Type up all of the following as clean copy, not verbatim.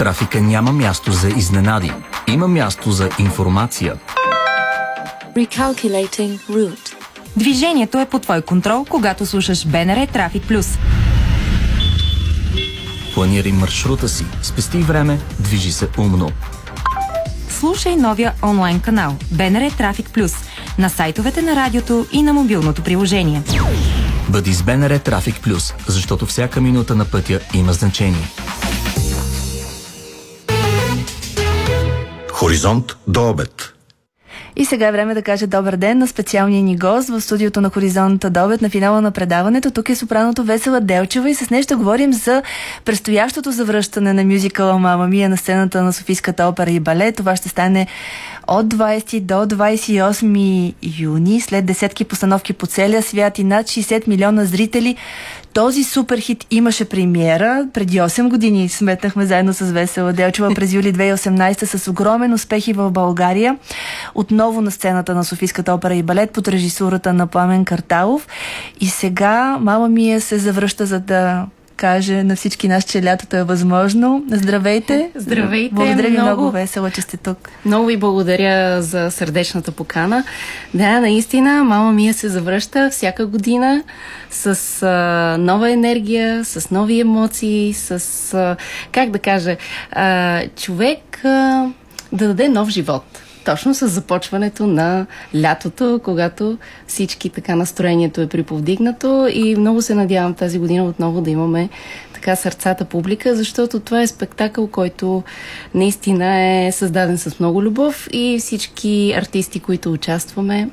трафика няма място за изненади. Има място за информация. Recalculating route. Движението е под твой контрол, когато слушаш БНР Трафик Плюс. Планирай маршрута си, спести време, движи се умно. Слушай новия онлайн канал БНР Трафик Плюс на сайтовете на радиото и на мобилното приложение. Бъди с БНР Трафик Плюс, защото всяка минута на пътя има значение. Хоризонт до обед. И сега е време да кажа добър ден на специалния ни гост в студиото на Хоризонта до обед на финала на предаването. Тук е сопраното Весела Делчева и с нея ще говорим за предстоящото завръщане на мюзикъла Мама Мия на сцената на Софийската опера и балет. Това ще стане от 20 до 28 юни, след десетки постановки по целия свят и над 60 милиона зрители. Този суперхит имаше премиера преди 8 години. Сметнахме заедно с Весела Делчева през юли 2018 с огромен успех и в България. Отново на сцената на Софийската опера и балет под режисурата на Пламен Карталов. И сега Мама Мия се завръща, за да каже на всички нас, че лятото е възможно. Здравейте! Здравейте! Благодаря ви много, Весела, че сте тук. Много ви благодаря за сърдечната покана. Да, наистина, Мама Мия се завръща всяка година с нова енергия, с нови емоции, с, как да кажа, човек да даде нов живот. Точно с започването на лятото, когато всички така настроението е приповдигнато и много се надявам тази година отново да имаме така сърцата публика, защото това е спектакъл, който наистина е създаден с много любов и всички артисти, които участваме,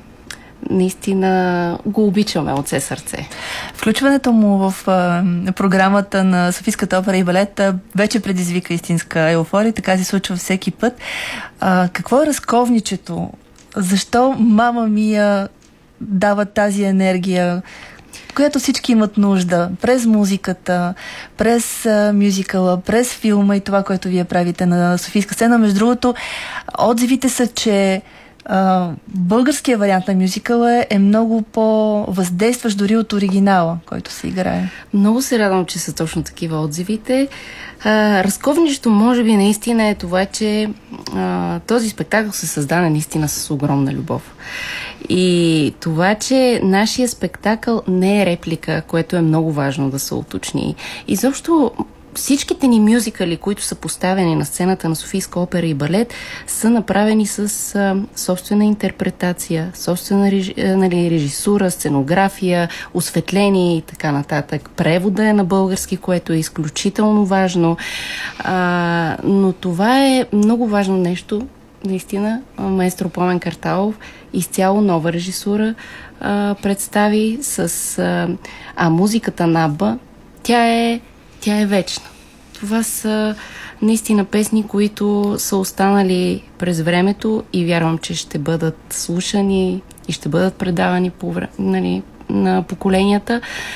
наистина го обичаме от все сърце. Включването му в програмата на Софийската опера и балет вече предизвика истинска еуфория, така се случва всеки път. Какво е разковничето? Защо Мама Мия дава тази енергия, която всички имат нужда? През музиката, през мюзикъла, през филма и това, което вие правите на Софийска сцена. Между другото, отзивите са, че българският вариант на мюзикъла е много по-въздействащ дори от оригинала, който се играе. Много се радвам, че са точно такива отзивите. Разковничето може би наистина е това, че този спектакъл се създаде наистина с огромна любов. И това, че нашия спектакъл не е реплика, което е много важно да се уточни. Изобщо всичките ни мюзикали, които са поставени на сцената на Софийска опера и балет, са направени с собствена интерпретация, собствена режисура, сценография, осветление и така нататък. Превода е на български, което е изключително важно. Но това е много важно нещо. Наистина, маестро Пламен Карталов изцяло нова режисура представи с музиката на Абба. Тя е вечна. Това са наистина песни, които са останали през времето и вярвам, че ще бъдат слушани и ще бъдат предавани на поколенията.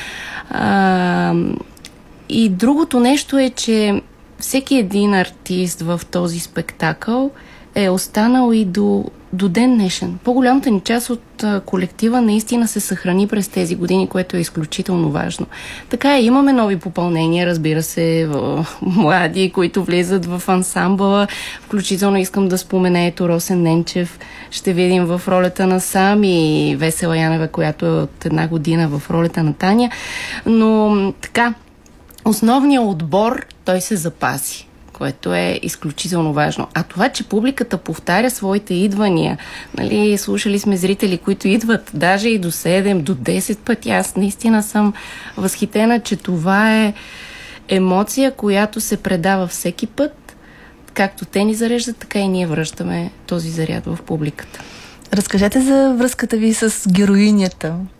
И другото нещо е, че всеки един артист в този спектакъл е останал и до ден днешен. По-голямата ни част от колектива наистина се съхрани през тези години, което е изключително важно. Така имаме нови попълнения, разбира се, млади, които влизат в ансамбъла. Включително искам да спомена ето Росен Ненчев. Ще видим в ролята на Сам и Весела Янева, която е от една година в ролята на Таня. Но така, основният отбор, той се запази, което е изключително важно. А това, че публиката повтаря своите идвания, нали, слушали сме зрители, които идват даже и до 7, до 10 пъти. Аз наистина съм възхитена, че това е емоция, която се предава всеки път. Както те ни зареждат, така и ние връщаме този заряд в публиката. Разкажете за връзката ви с героинята.